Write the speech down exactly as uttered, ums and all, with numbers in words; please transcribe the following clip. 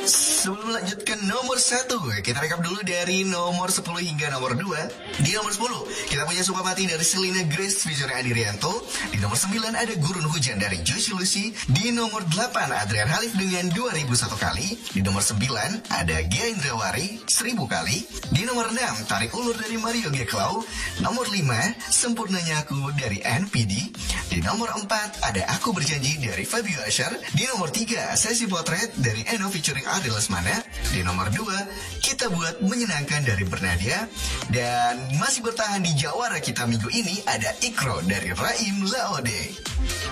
Sebelum melanjutkan nomor satu, kita rekap dulu dari nomor sepuluh hingga nomor dua. Di nomor sepuluh, kita punya Sumpah Mati dari Selena Grace featuring Adi Rianto. Di nomor sembilan ada Gurun Hujan dari Josie Lucy. Di nomor delapan, Adrian Halif dengan dua ribu satu kali. Di nomor sembilan, ada Gia Indrawari, seribu kali. Di nomor enam, Tarik Ulur dari Mario G. Clow. Nomor lima, Sempurnanya Aku dari N P D. Di nomor empat, ada Aku Berjanji dari Fabio Asher. Di nomor tiga, Sesi Potret dari Eno featuring Adi Lesmana. Di nomor dua, Kita Buat Menyenangkan dari Bernadia. Dan masih bertahan di jawara kita minggu ini ada Ikro dari Raim Laode.